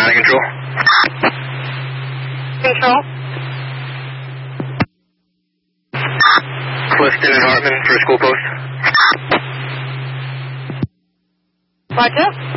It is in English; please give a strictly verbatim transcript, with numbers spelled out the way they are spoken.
County Control. Control. Clifton and Hartman for school post. Roger.